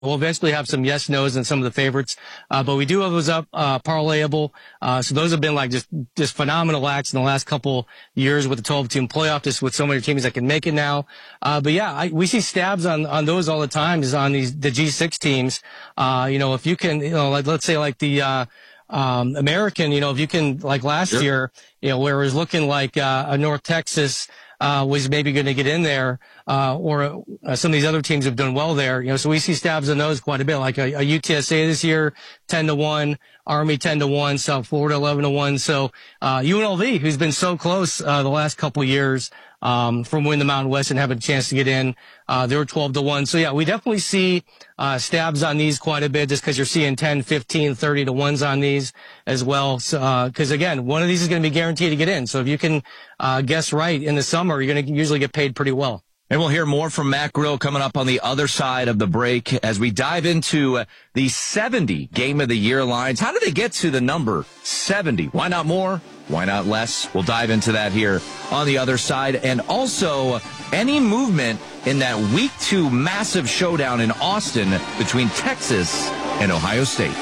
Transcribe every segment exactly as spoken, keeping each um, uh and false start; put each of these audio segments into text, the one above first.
We'll eventually have some yes, no's and some of the favorites. Uh, but we do have those up, uh, parlayable. Uh, so those have been like just, just phenomenal acts in the last couple years with the twelve team playoff, just with so many teams that can make it now. Uh, but yeah, I, we see stabs on, on those all the time is on these, the G six teams. Uh, you know, if you can, you know, like, let's say like the, uh, um, American, you know, if you can, like last Sure. year, you know, where it was looking like, uh, a North Texas, uh, was maybe going to get in there, uh, or uh, some of these other teams have done well there, you know, so we see stabs on those quite a bit, like a, a U T S A this year, ten to one, Army ten to one, South Florida eleven to one. So, uh, U N L V, who's been so close, uh, the last couple years, um, from winning the Mountain West and having a chance to get in, uh, they were twelve to one. So yeah, we definitely see, uh, stabs on these quite a bit just because you're seeing ten, fifteen, thirty to ones on these as well. So, uh, cause again, one of these is going to be guaranteed to get in. So if you can, uh, guess right in the summer, you're going to usually get paid pretty well. And we'll hear more from Matt Grill coming up on the other side of the break as we dive into uh, the seventy Game of the Year lines. How do they get to the number seventy? Why not more? Why not less? We'll dive into that here on the other side. And also, any movement in that week two massive showdown in Austin between Texas and Ohio State.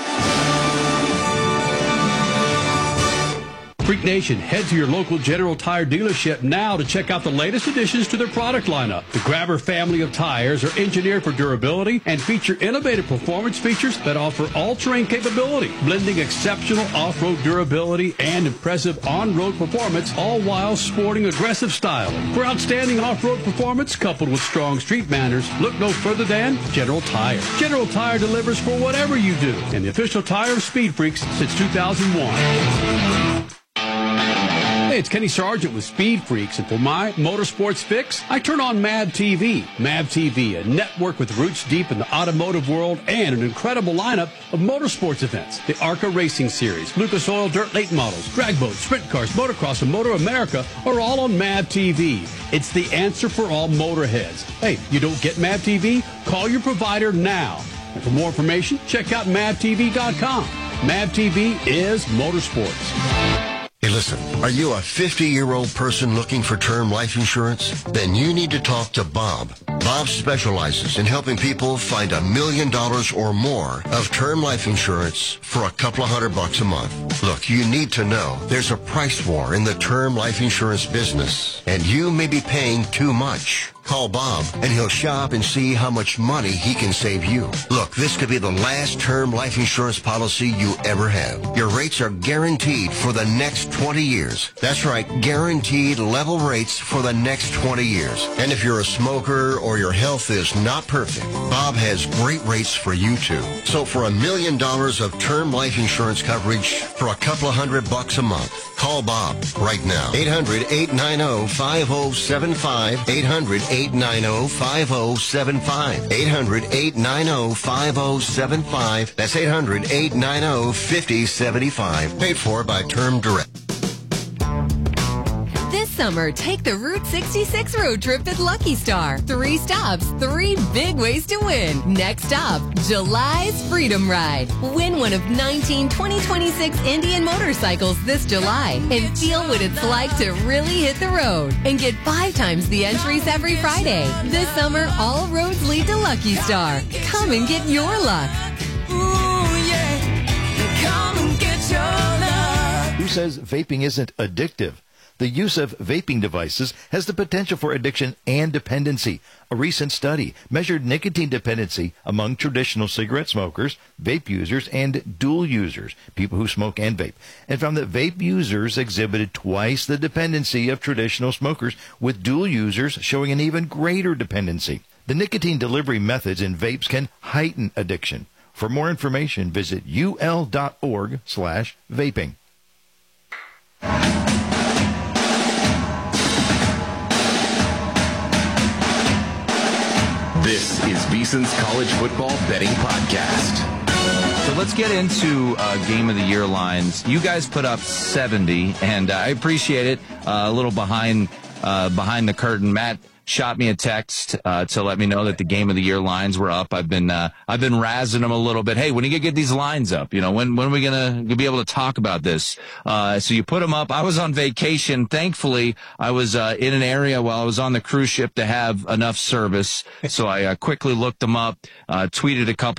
Freak Nation, head to your local General Tire dealership now to check out the latest additions to their product lineup. The Grabber family of tires are engineered for durability and feature innovative performance features that offer all-terrain capability, blending exceptional off-road durability and impressive on-road performance, all while sporting aggressive style. For outstanding off-road performance coupled with strong street manners, look no further than General Tire. General Tire delivers for whatever you do, and the official tire of Speed Freaks since two thousand one. Hey, it's Kenny Sargent with Speed Freaks, and for my motorsports fix, I turn on M A V T V. M A V T V, a network with roots deep in the automotive world and an incredible lineup of motorsports events. The ARCA Racing Series, Lucas Oil Dirt Late Models, drag boats, sprint cars, motocross, and Motor America are all on M A V T V. It's the answer for all motorheads. Hey, you don't get M A V T V? Call your provider now. And for more information, check out M A V T V dot com. M A V T V is motorsports. Hey, listen, are you a fifty-year-old person looking for term life insurance? Then you need to talk to Bob. Bob specializes in helping people find a million dollars or more of term life insurance for a couple of hundred bucks a month. Look, you need to know there's a price war in the term life insurance business, and you may be paying too much. Call Bob, and he'll shop and see how much money he can save you. Look, this could be the last term life insurance policy you ever have. Your rates are guaranteed for the next twenty years. That's right, guaranteed level rates for the next twenty years. And if you're a smoker or your health is not perfect, Bob has great rates for you too. So for a million dollars of term life insurance coverage for a couple of hundred bucks a month, call Bob right now. eight hundred, eight nine zero, five zero seven five. eight hundred, eight nine zero, five zero seven five. eight hundred, eight nine zero, five zero seven five. That's eight hundred, eight nine zero, five zero seven five. Paid for by Term Direct. This summer, take the Route sixty-six road trip at Lucky Star. Three stops, three big ways to win. Next stop, July's Freedom Ride. Win one of nineteen twenty twenty-six Indian motorcycles this July and feel what it's like to really hit the road. And get five times the entries every Friday. This summer, all roads lead to Lucky Star. Come and get your luck. Ooh, yeah. Come and get your luck. Who says vaping isn't addictive? The use of vaping devices has the potential for addiction and dependency. A recent study measured nicotine dependency among traditional cigarette smokers, vape users, and dual users, people who smoke and vape, and found that vape users exhibited twice the dependency of traditional smokers, with dual users showing an even greater dependency. The nicotine delivery methods in vapes can heighten addiction. For more information, visit ul.org slash vaping. This is VSiN's College Football Betting Podcast. So let's get into uh, Game of the Year lines. You guys put up seventy, and uh, I appreciate it. Uh, a little behind uh, behind the curtain. Matt shot me a text uh, to let me know that the Game of the Year lines were up. I've been uh, I've been razzing them a little bit. Hey, when are you gonna get these lines up? You know, when when are we gonna be able to talk about this? Uh, so you put them up. I was on vacation. Thankfully, I was uh, in an area while I was on the cruise ship to have enough service. So I uh, quickly looked them up, uh, tweeted a couple